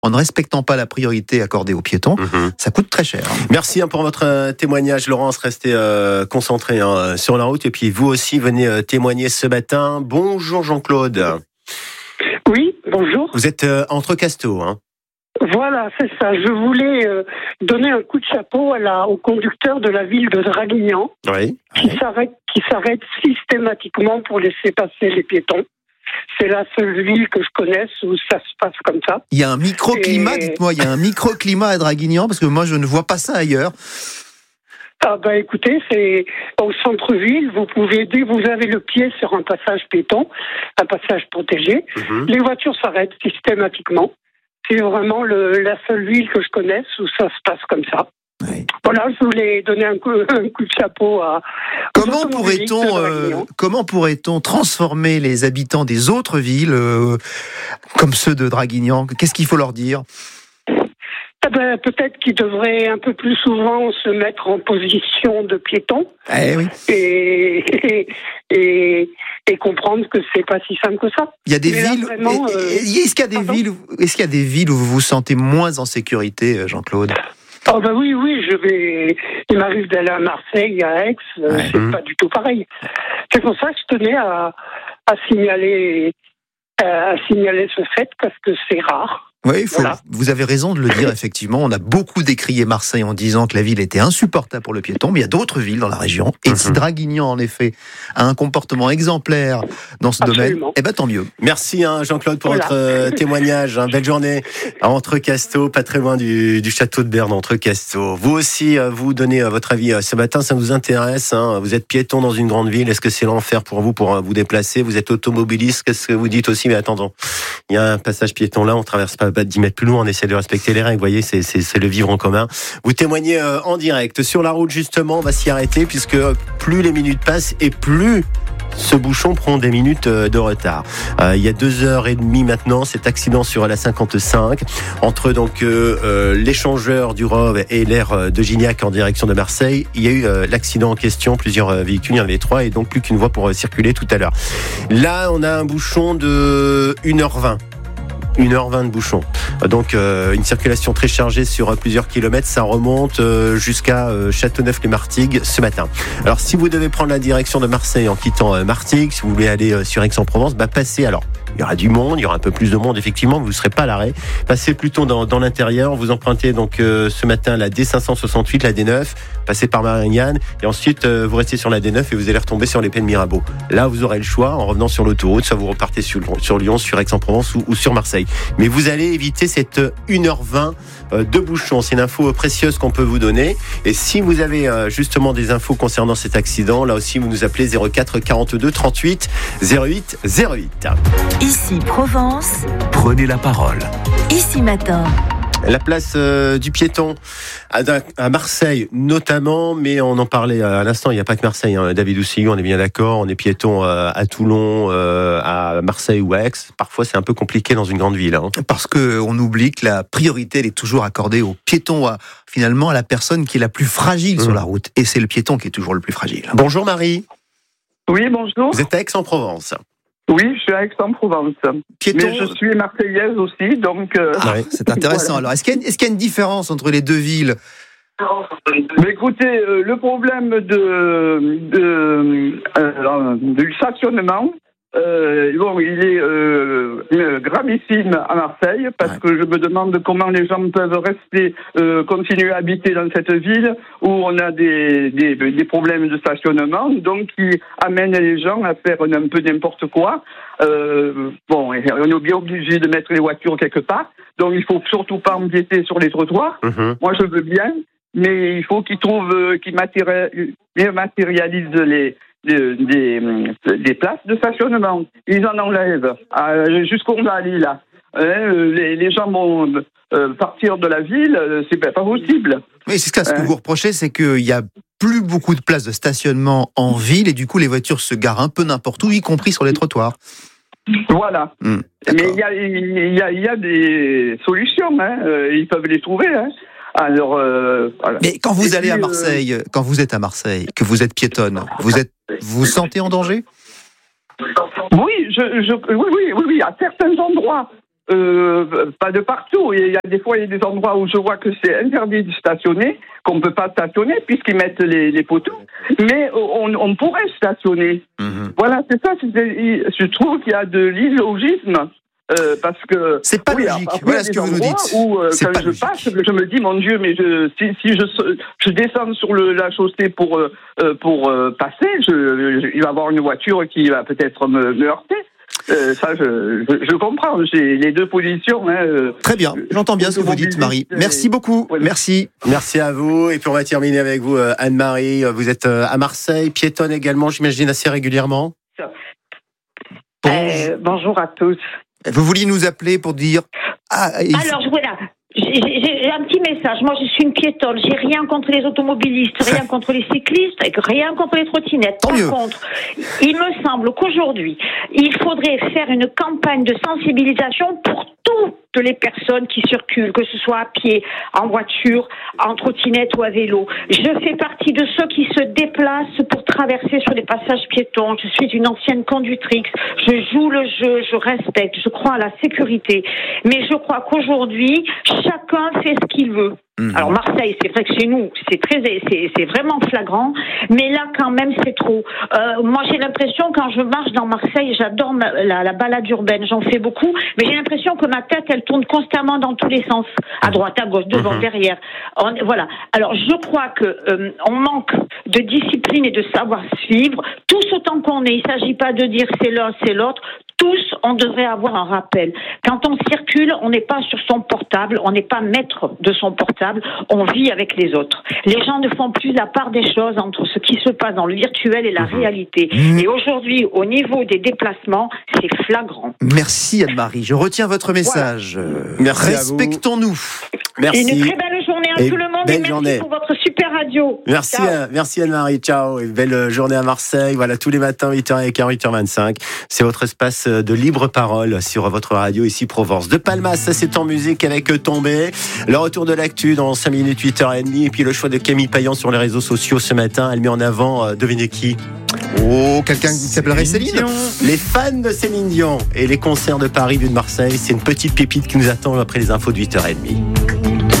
en ne respectant pas la priorité accordée aux piétons, ça coûte très cher. Merci pour votre témoignage, Laurence. Restez concentrés sur la route. Et puis vous aussi, venez témoigner ce matin. Bonjour Jean-Claude. Oui, bonjour. Vous êtes entre Casteau, hein? Voilà, c'est ça. Je voulais donner un coup de chapeau au conducteur de la ville de Draguignan, qui s'arrête systématiquement pour laisser passer les piétons. C'est la seule ville que je connaisse où ça se passe comme ça. Il y a un microclimat, dites-moi, il y a un microclimat à Draguignan, parce que moi je ne vois pas ça ailleurs. Ah bah écoutez, c'est au centre-ville, dès que vous avez le pied sur un passage piéton, un passage protégé, les voitures s'arrêtent systématiquement. C'est vraiment la seule ville que je connaisse où ça se passe comme ça. Oui. Voilà, je voulais donner un coup de chapeau à... Comment pourrait-on transformer les habitants des autres villes comme ceux de Draguignan? Qu'est-ce qu'il faut leur dire? Peut-être qu'ils devraient un peu plus souvent se mettre en position de piéton et comprendre que c'est pas si simple que ça. Il y a des villes. Est-ce qu'il y a des villes où vous vous sentez moins en sécurité, Jean-Claude? Oui, il m'arrive d'aller à Marseille, à Aix, c'est pas du tout pareil. C'est pour ça que je tenais à signaler ce fait, parce que c'est rare. Oui, vous avez raison de le dire, effectivement. On a beaucoup décrié Marseille en disant que la ville était insupportable pour le piéton, mais il y a d'autres villes dans la région. Et si Draguignan, en effet, a un comportement exemplaire dans ce domaine, tant mieux. Merci Jean-Claude pour votre témoignage. Belle journée à Entrecasteaux, pas très loin du château de Berne, Entrecasteaux. Vous aussi, vous donnez votre avis ce matin, ça nous intéresse. Vous êtes piéton dans une grande ville, est-ce que c'est l'enfer pour vous déplacer? Vous êtes automobiliste, qu'est-ce que vous dites aussi? Mais attendons, il y a un passage piéton là, on traverse pas 10 mètres plus loin, on essaie de respecter les règles, vous voyez, c'est le vivre en commun. Vous témoignez en direct. Sur la route, justement, on va s'y arrêter, puisque plus les minutes passent et plus ce bouchon prend des minutes de retard. Il y a 2h30 maintenant, cet accident sur la 55, entre donc l'échangeur du Rove et l'aire de Gignac en direction de Marseille. Il y a eu l'accident en question, plusieurs véhicules, il y en avait 3, et donc plus qu'une voie pour circuler tout à l'heure. Là, on a un bouchon de 1h20. 1h20 de bouchon. Donc une circulation très chargée sur plusieurs kilomètres, ça remonte jusqu'à Châteauneuf-les-Martigues ce matin. Alors si vous devez prendre la direction de Marseille en quittant Martigues, si vous voulez aller sur Aix-en-Provence, passez alors. Il y aura du monde, il y aura un peu plus de monde effectivement, vous ne serez pas à l'arrêt. Passez plutôt dans l'intérieur, vous empruntez donc ce matin la D568, la D9, passez par Marignane et ensuite vous restez sur la D9 et vous allez retomber sur les Pays de Mirabeau. Là vous aurez le choix en revenant sur l'autoroute, soit vous repartez sur Lyon, sur Aix-en-Provence ou sur Marseille. Mais vous allez éviter cette 1h20 de bouchons. C'est une info précieuse qu'on peut vous donner. Et si vous avez justement des infos concernant cet accident, là aussi vous nous appelez 04 42 38 08 08. Ici Provence. Prenez la parole. Ici Matin. La place du piéton à Marseille notamment, mais on en parlait à l'instant, il n'y a pas que Marseille, David Oussillon, on est bien d'accord, on est piéton à Toulon, à Marseille ou à Aix, parfois c'est un peu compliqué dans une grande ville. Parce qu'on oublie que la priorité elle est toujours accordée aux piétons, finalement à la personne qui est la plus fragile sur la route, et c'est le piéton qui est toujours le plus fragile. Bonjour Marie. Oui, bonjour. Vous êtes à Aix-en-Provence. Oui, je suis à Aix-en-Provence. Piéton. Mais je suis marseillaise aussi, donc... oui, c'est intéressant. Voilà. Alors, est-ce qu'il y a une différence entre les deux villes? Mais écoutez, le problème du stationnement, il est gravissime à Marseille, parce que je me demande comment les gens peuvent continuer à habiter dans cette ville où on a des problèmes de stationnement, donc qui amènent les gens à faire un peu n'importe quoi. On est bien obligé de mettre les voitures quelque part, donc il faut surtout pas empiéter sur les trottoirs. Moi je veux bien, mais il faut qu'ils matérialisent des places de stationnement. Ils en enlèvent jusqu'au Mali là. Les gens vont partir de la ville, c'est pas possible. Oui, c'est ça. Ce que vous reprochez, c'est qu'il y a plus beaucoup de places de stationnement en ville et du coup les voitures se garent un peu n'importe où, y compris sur les trottoirs. Voilà. Mais il y a des solutions. Ils peuvent les trouver. Alors, voilà. Mais quand vous allez à Marseille, quand vous êtes à Marseille, que vous êtes piétonne, vous sentez en danger? Oui, oui, à certains endroits. pas de partout. Il y a des fois, il y a des endroits où je vois que c'est interdit de stationner, qu'on ne peut pas stationner puisqu'ils mettent les poteaux, mais on pourrait stationner. Voilà, c'est ça. Je trouve qu'il y a de l'illogisme. Parce que c'est pas logique. Voilà ce que vous nous dites. Où, quand je logique. passe, je me dis mon Dieu, mais si je descends sur la chaussée pour passer, il va y avoir une voiture qui va peut-être me heurter. Ça, je comprends. J'ai les deux positions. Très bien. J'entends bien ce que vous dites, Marie. Merci beaucoup. Ouais. Merci. Merci à vous. Et puis on va terminer avec vous, Anne-Marie. Vous êtes à Marseille, piétonne également, j'imagine, assez régulièrement. Bonjour à tous. Vous vouliez nous appeler pour dire... Alors, voilà. J'ai un petit message. Moi, je suis une piétonne. J'ai rien contre les automobilistes, rien contre les cyclistes, rien contre les trottinettes. Par contre, il me semble qu'aujourd'hui, il faudrait faire une campagne de sensibilisation pour toutes les personnes qui circulent, que ce soit à pied, en voiture, en trottinette ou à vélo. Je fais partie de ceux qui se déplacent pour traverser sur les passages piétons. Je suis une ancienne conductrice. Je joue le jeu, je respecte, je crois à la sécurité. Mais je crois qu'aujourd'hui, chacun fait ce qu'il veut. Alors Marseille, c'est vrai que chez nous, c'est vraiment flagrant, mais là quand même c'est trop. Moi j'ai l'impression quand je marche dans Marseille, j'adore la balade urbaine, j'en fais beaucoup, mais j'ai l'impression que ma tête elle tourne constamment dans tous les sens, à droite, à gauche, devant, derrière. Voilà. Alors je crois que on manque de discipline et de savoir suivre, tous autant qu'on est. Il s'agit pas de dire c'est l'un, c'est l'autre. Tous, on devrait avoir un rappel. Quand on circule, on n'est pas sur son portable, on n'est pas maître de son portable, on vit avec les autres. Les gens ne font plus la part des choses entre ce qui se passe dans le virtuel et la réalité. Et aujourd'hui, au niveau des déplacements, c'est flagrant. Merci Anne-Marie, je retiens votre message. Voilà. Merci. Respectons-nous. Merci. Une très belle journée à tout le monde et merci pour votre super radio. Merci, merci Anne-Marie, ciao. Et belle journée à Marseille. Voilà, tous les matins, 8h15, 8h25. C'est votre espace de libre parole sur votre radio ici Provence. De Palmas, ça c'est en musique avec Tombé. Le retour de l'actu dans 5 minutes, 8h30. Et puis le choix de Camille Payan sur les réseaux sociaux ce matin. Elle met en avant, devinez qui? Oh, quelqu'un qui s'appellerait Céline Dion. Les fans de Céline Dion et les concerts de Paris, vus de Marseille. C'est une petite pépite qui nous attend après les infos de 8h30.